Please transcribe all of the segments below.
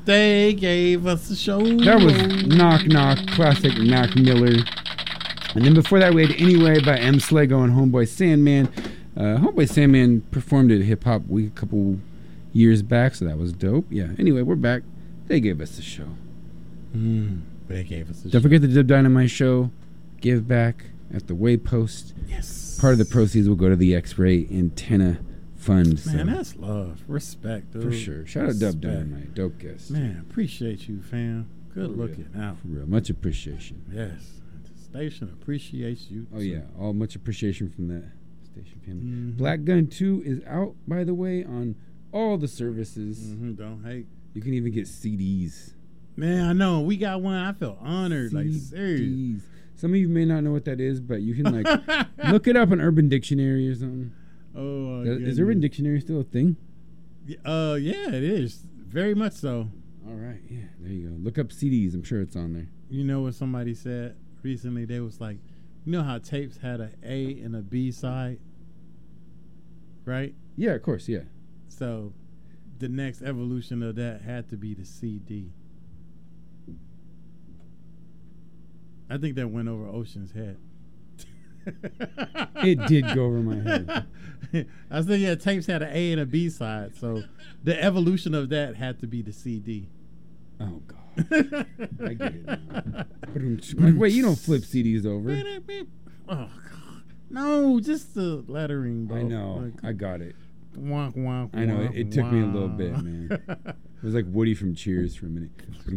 They gave us a show. That was Knock Knock, classic Mac Miller. And then before that, we had Anyway by M. Slego and Homeboy Sandman. Homeboy Sandman performed at Hip Hop Week a couple years back, so that was dope. Yeah, anyway, we're back. They gave us a show. They gave us a show. Don't forget the Dub Dynamite show. Give back at the Waypost. Yes. Part of the proceeds will go to the X-Ray Antenna Fund. Man, so. that's love. Respect, dude. For sure. Shout out Dub Dynamite. Dope guest. Man, appreciate you, fam. Good looking out. For real. Much appreciation. Yes. The station appreciates you. Oh, yeah. All much appreciation from that station family. Black Gun 2 is out, by the way, on all the services. Don't hate. You can even get CDs. Man, I know. We got one. I feel honored. Like, serious. Some of you may not know what that is, but you can, like, look it up on Urban Dictionary or something. Oh, is Urban Dictionary still a thing? Yeah, it is. Very much so. All right. Yeah, there you go. Look up CDs. I'm sure it's on there. You know what somebody said recently? They was like, you know how tapes had an A and a B side? Right? Yeah, of course, yeah. So the next evolution of that had to be the CD. I think that went over Ocean's head. It did go over my head. I was thinking, yeah, tapes had an A and a B side, so the evolution of that had to be the CD. Oh God, I get it now. Wait, you don't flip CDs over? Oh God, no, just the lettering, bro. I know, like, I got it. Wah, wah, I know, wah, it took me a little wah. bit, man. It was like Woody from Cheers for a minute.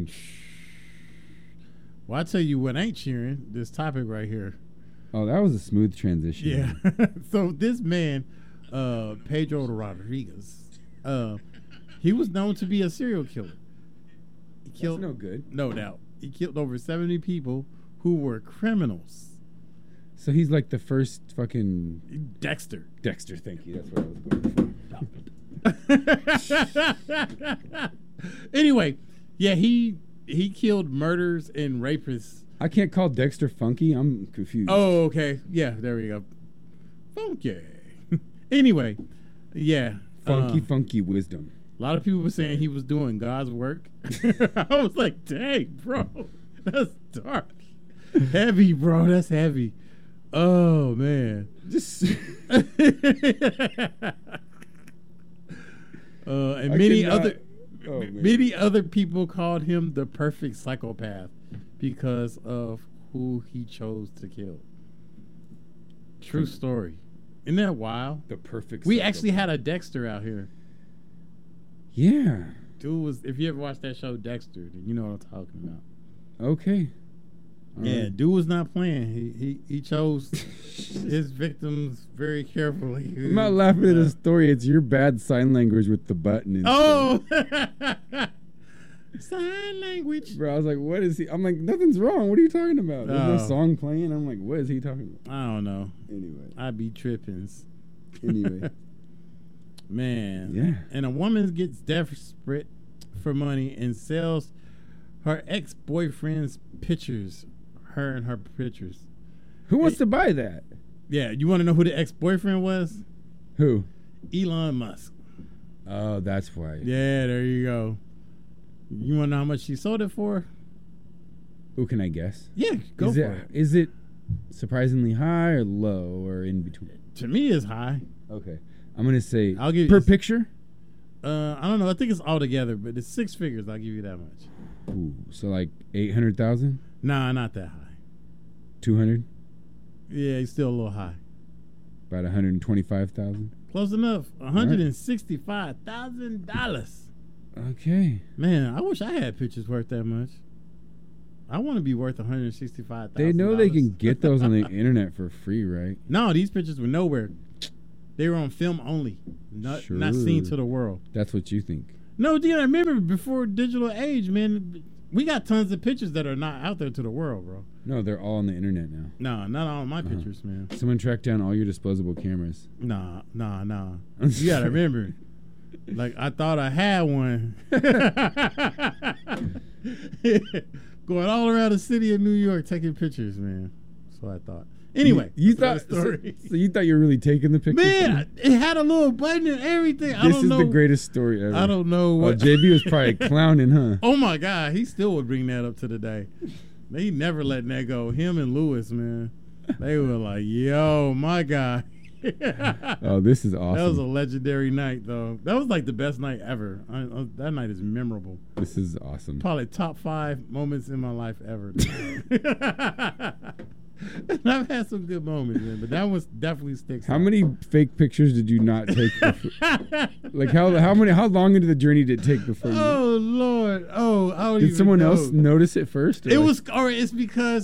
Well, I tell you what ain't cheering, this topic right here. Oh, that was a smooth transition. Yeah. So this man, Pedro Rodriguez, he was known to be a serial killer. He killed, That's no good. No doubt. He killed over 70 people who were criminals. So he's like the first fucking Dexter. Dexter, thank you. That's what I was going for. Anyway, yeah, he killed murderers and rapists. I can't call Dexter funky. I'm confused. Oh, okay. Yeah, there we go. Funky. Anyway, yeah. Funky wisdom. A lot of people were saying he was doing God's work. I was like, dang, bro. That's dark. Heavy, bro. That's heavy. Oh, man. Just and many other people called him the perfect psychopath because of who he chose to kill. True story. Isn't that wild? The perfect We psychopath. actually had a Dexter out here. Yeah. Dude was, if you ever watched that show Dexter, then you know what I'm talking about. Okay. All Yeah, right. dude was not playing. He chose his victims very carefully. I'm not laughing at the story. It's your bad sign language with the button. And Oh! stuff. Sign language. Bro, I was like, what is he? I'm like, nothing's wrong. What are you talking about? There's no Oh. song playing. I'm like, what is he talking about? I don't know. Anyway. I be tripping. Anyway. Man. Yeah. And a woman gets desperate for money and sells her ex-boyfriend's pictures. Her and her pictures. Who wants to buy that? Yeah, you want to know who the ex-boyfriend was? Who? Elon Musk. Oh, that's why. Yeah, there you go. You want to know how much she sold it for? Who can I guess? Yeah, go for it. Is it surprisingly high or low or in between? To me, it's high. Okay. I'm going to say I'll give you per picture? I don't know. I think it's all together, but it's 6 figures. I'll give you that much. Ooh, so like 800,000? Nah, not that high. 200? Yeah, he's still a little high. About 125,000? Close enough. $165,000. Okay. Man, I wish I had pictures worth that much. I want to be worth $165,000. They know they can get those on the internet for free, right? No, these pictures were nowhere. They were on film only, not seen to the world. That's what you think. No, dude, I remember before digital age, man, we got tons of pictures that are not out there to the world, bro. No, they're all on the internet now. No, not all my pictures, man. Someone tracked down all your disposable cameras. Nah. You gotta remember. Like, I thought I had one. Going all around the city of New York taking pictures, man. That's what I thought. Anyway, you that's thought another story. so you thought you were really taking the picture? Man, it had a little button and everything. I This don't is know. the greatest story ever. I don't know what. JB was probably clowning, huh? Oh my God, he still would bring that up to the day. They never letting that go. Him and Lewis, man, they were like, "Yo, my guy." Oh, this is awesome. That was a legendary night, though. That was like the best night ever. That night is memorable. This is awesome. Probably top 5 moments in my life ever. And I've had some good moments, man, but that was definitely sticks. How out. many fake pictures did you not take? Like how long into the journey did it take before you? Oh Lord! Oh, I don't Did even someone know. else notice it first? It was, or it's because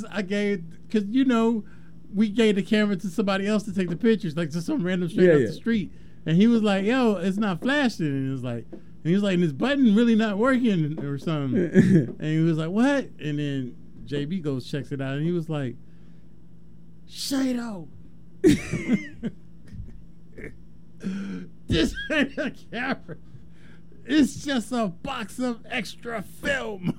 we gave the camera to somebody else to take the pictures, like to some random straight off the street, and he was like, "Yo, it's not flashing," and it was like, and he was like, "And this button really not working or something," and he was like, "What?" And then JB goes checks it out, and he was like, "Shado, this ain't a camera. It's just a box of extra film."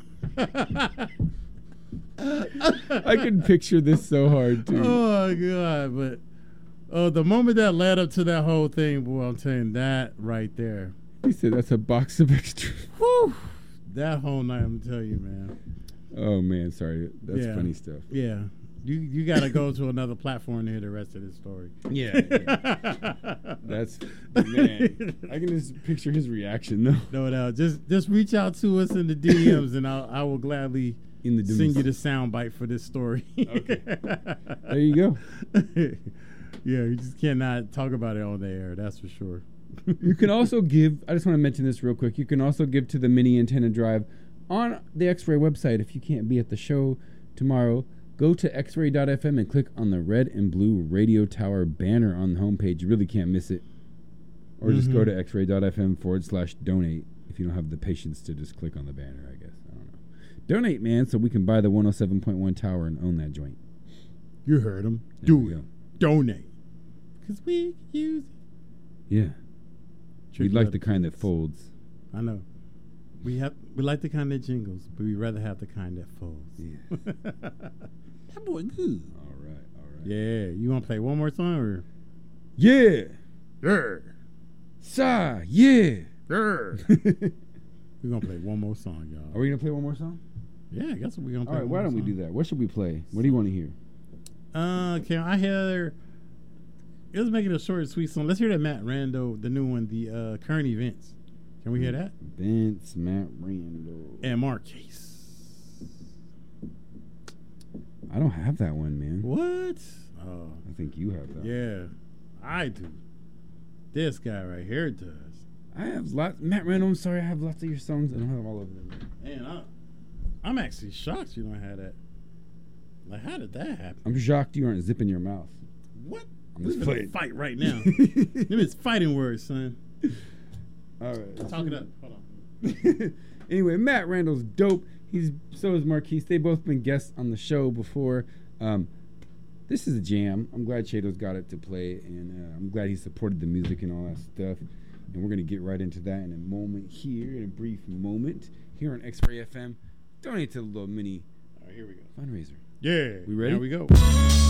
I can picture this so hard too. Oh my God! But the moment that led up to that whole thing, boy, I'm telling you, that right there. He said that's a box of extra. Whew, that whole night, I'm telling you, man. Oh man, sorry. That's Yeah. funny stuff. Yeah, you got to go to another platform to hear the rest of this story. Yeah. That's man. I can just picture his reaction though. No doubt. Just reach out to us in the DMs, and I will gladly In the send you the sound bite for this story. Okay. There you go. Yeah, you just cannot talk about it on the air. That's for sure. You can also give, I just want to mention this real quick. You can also give to the mini antenna drive on the X-Ray website. If you can't be at the show tomorrow, go to xray.fm and click on the red and blue radio tower banner on the homepage. You really can't miss it. Or just go to xray.fm/donate if you don't have the patience to just click on the banner, I guess. I don't know. Donate, man, so we can buy the 107.1 tower and own that joint. You heard him. There Do we it. go. Donate. Because we use it. Yeah. Trick We'd like you the up. kind that folds. I know. We like the kind that jingles, but we'd rather have the kind that folds. Yeah. That boy good. All right. Yeah. You want to play one more song or? Yeah. Yeah. Sa. Yeah. We're going to play one more song, y'all. Are we going to play one more song? Yeah, I guess we're going to All play right, why don't we do that? What should we play? What do you want to hear? Can I hear... Let's make it a short and sweet song. Let's hear that Matt Rando, the new one, the current events. Can we hear that? Vince, Matt Rando. And Marquise. I don't have that one, man. What? Oh, I think you have that. yeah, I do. This guy right here does. I have lots. Matt Rando, I'm sorry, I have lots of your songs. I don't have all of them. Man, I'm actually shocked you don't have that. Like, how did that happen? I'm shocked you aren't zipping your mouth. What? I'm This just is a playing. fight right now. Them is fighting words, son. All right. Talk it up. Hold on. Anyway, Matt Randall's dope. So is Marquise. They've both been guests on the show before. This is a jam. I'm glad Shado's got it to play, and I'm glad he supported the music and all that stuff. And we're going to get right into that in a moment here, in a brief moment, here on X-Ray FM. Donate to the little mini All right, here we go. fundraiser. Yeah. We ready? Here we go.